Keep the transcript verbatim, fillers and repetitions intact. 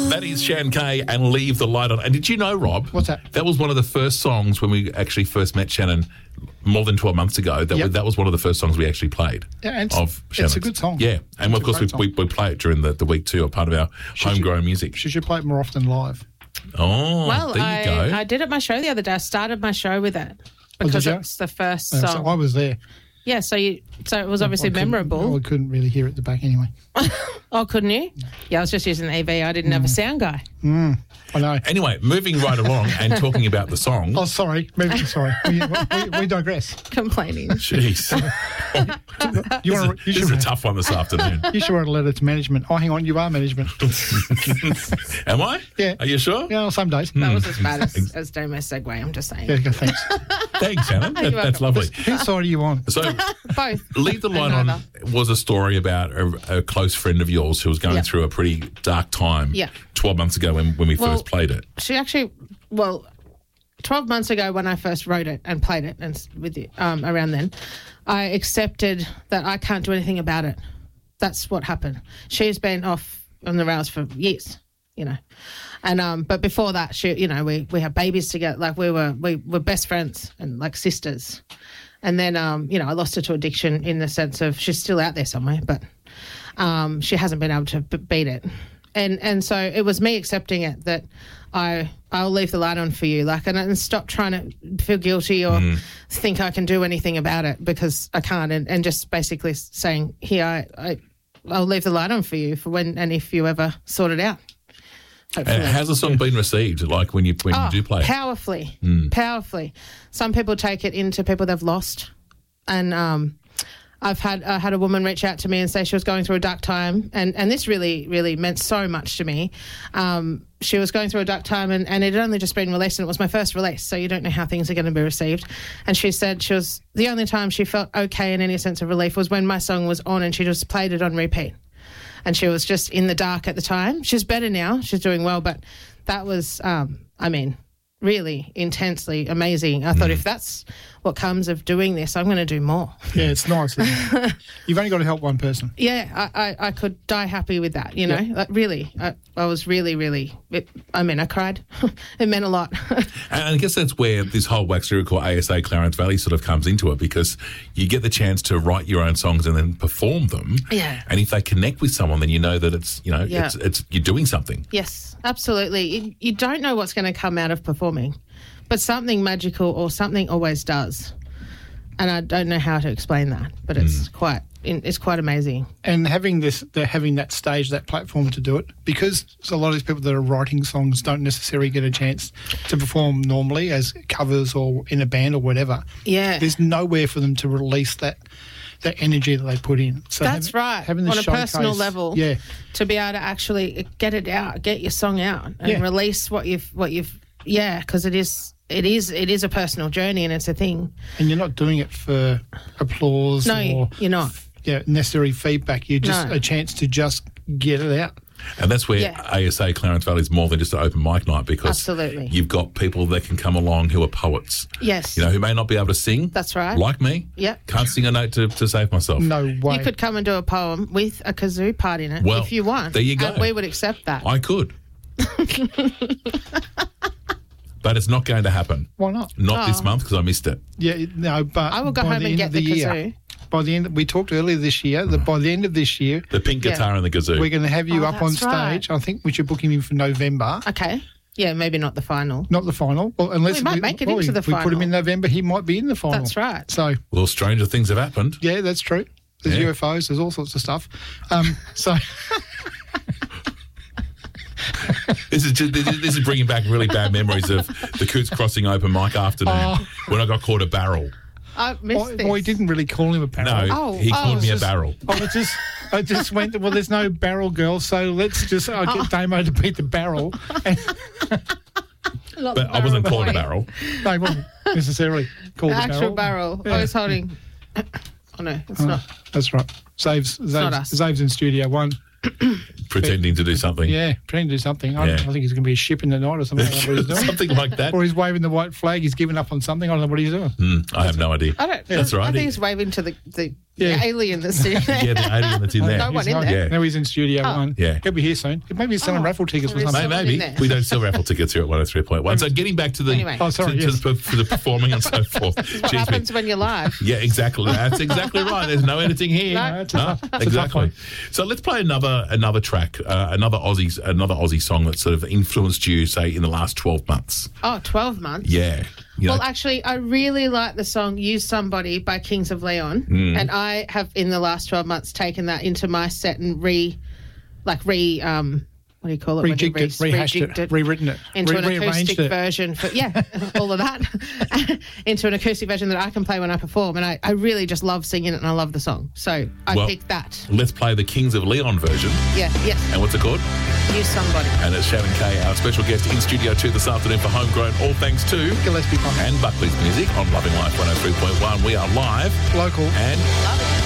That is Shan Kay and Leave the Light On. And did you know, Rob? What's that? That was one of the first songs when we actually first met Shannon more than twelve months ago. That, Yep. was, that was one of the first songs we actually played. Yeah, and it's, of Shannon's. it's a good song. Yeah. And It's of a course, we, great we, song. we play it during the, the week too, a part of our Should homegrown you- music. She should play it more often live. Oh, Well, there you I, go. I did it my show the other day. I started my show with it Oh, did because you? it's the first Uh, song. so I was there. yeah, so you, so it was obviously I couldn't- memorable. I couldn't really hear it at the back anyway. Oh, couldn't you? Yeah, I was just using the E V. I didn't have Mm. a sound guy. I know. Anyway, moving right along and talking about the song. Oh, sorry. Maybe, sorry. We, we, we digress. Complaining. Jeez. You, This, want is, to, you, this is a should, tough one this afternoon. you should write a letter to management. Oh, hang on. You are management. Am I? Yeah. Are you sure? Yeah, some days. That was as bad as, as Domo's segue, I'm just saying. Yeah, okay, thanks. Thanks, Shannon. That, You're that's welcome. lovely. Whose side are you on? So, Both. Leave the Light And On neither. was a story about a, a close friend of yours who was going Yeah. through a pretty dark time Yeah. twelve months ago when, when we Well, first played it. She actually, well, twelve months ago when I first wrote it and played it, and s- with you um, around then, I accepted that I can't do anything about it. That's what happened. She's been off on the rails for years, you know, and um, but before that, she, you know, we we had babies together, like we were we were best friends and like sisters, and then um, you know, I lost her to addiction in the sense of she's still out there somewhere, but um, she hasn't been able to b- beat it. And and so it was me accepting it that I I'll leave the light on for you, like, and, and stop trying to feel guilty or think I can do anything about it because I can't, and, and just basically saying here I, I I'll leave the light on for you for when and if you ever sort it out. Hopefully. And how's the song been received? Like when you when Oh, you do play it? powerfully, powerfully. Some people take it into people they've lost, and um, I've had I had a woman reach out to me and say she was going through a dark time, and, and this really really meant so much to me. Um, she was going through a dark time, and, and it had only just been released, and it was my first release, so you don't know how things are going to be received. And she said she was the only time she felt okay in any sense of relief was when my song was on, and she just played it on repeat. And she was just in the dark at the time. She's better now. She's doing well. But that was, um, I mean, really intensely amazing. I thought if that's what comes of doing this, I'm going to do more. Yeah, it's nice. Isn't it? You've only got to help one person. Yeah, I, I, I could die happy with that, you know. Yeah. Like, really, I, I was really, really, it, I mean, I cried. It meant a lot. And I guess that's where this whole Wax Lyrical A S A Clarence Valley sort of comes into it, because you get the chance to write your own songs and then perform them. Yeah. And if they connect with someone, then you know that it's, you know, Yeah. it's, it's you're doing something. Yes, absolutely. You, you don't know what's going to come out of performing, but something magical or something always does. And I don't know how to explain that, but it's quite it's quite amazing. And having this, they're having that stage, that platform to do it, because a lot of these people that are writing songs don't necessarily get a chance to perform normally as covers or in a band or whatever. Yeah. There's nowhere for them to release that that energy that they put in. So That's having, right. Having the On a showcase, personal level, yeah, to be able to actually get it out, get your song out, and Yeah. release what you've what you've yeah, because it is it is it is a personal journey and it's a thing. and you're not doing it for applause No, or you're not. yeah necessary feedback. You're just No. a chance to just get it out. And that's where Yeah. A S A Clarence Valley is more than just an open mic night, because Absolutely. you've got people that can come along who are poets, Yes, you know, who may not be able to sing. That's right. Like me. Yep. Can't sing a note to, to save myself. No way. you could come and do a poem with a kazoo part in it Well, if you want. there you go. And we would accept that. I could. But it's not going to happen. Why not? Not this Oh. month because I missed it. Yeah, no, but I will go by home the and end get of the year, kazoo. By the end, we talked earlier this year that by the end of this year, The pink Yeah. guitar and the kazoo. we're going to have you Oh, up on that's right. stage. I think we should book him in for November. Okay. Yeah, maybe not the final. Not the final. Well, unless We might make it well, into the if we put him final. in November, he might be in the final. That's right. So, Well, stranger things have happened. yeah, that's true. There's Yeah. U F Os, there's all sorts of stuff. Um, so, This is just, this is this is bringing back really bad memories of the Coots Crossing open mic afternoon Oh. when I got called a barrel. I missed well, this. well, he didn't really call him a barrel. No, Oh, he oh, called me a just- barrel. I was just, I just went, well, there's no barrel girl, so let's just uh, get Damo to beat the barrel. And, Not the But I wasn't barrel called a boy. barrel. no, he wasn't necessarily called The a actual barrel. barrel. Yeah. I was holding. Oh no, it's Oh, not. That's right. Zave's, not Zave's, us. Zave's in Studio One. Pretending to do something. Yeah, trying to do something. I, Yeah. I think he's going to be a ship in the night or something. I don't know what he's doing. Something like that. Or he's waving the white flag. He's given up on something. I don't know what he's doing. Mm, I have no idea. I don't. That's right. I think he's waving to the, the Yeah. The alien that's sitting there. Yeah, the alien that's in there. No one He's in not- there. Yeah. Now he's in Studio One. Yeah. He'll be here soon. Maybe he's selling Oh, raffle tickets or there is something. someone Maybe. in there. We don't sell raffle tickets here at one oh three point one. So getting back to the, Anyway. Oh, sorry, to, to yes. the, for the performing and so forth. What Jeez, me. happens when you're live? Yeah, exactly. That's exactly right. There's no editing here. No. It's a tough- it's a tough exactly. one. So let's play another another track, uh, another Aussie another Aussie song that sort of influenced you, say, in the last twelve months. Oh, twelve months. Yeah. You know, Well, actually, I really like the song Use Somebody by Kings of Leon. Mm. And I have, in the last twelve months, taken that into my set and re, like, re, um, what do you call it? when you Rejigged it, re- rehashed rejigged it, rewritten it, into re- an rearranged acoustic it. version for yeah all of that into an acoustic version that I can play when I perform, and I, I really just love singing it and I love the song, so I Well- picked that. let's play the Kings of Leon version. Yeah, yes, And what's it called? Use Somebody. And it's Shannon Kay, our special guest in Studio two this afternoon for Homegrown, all thanks to Gillespie Pond. and Buckley's Music on Loving Life one oh three point one. We are live Local. and Love it.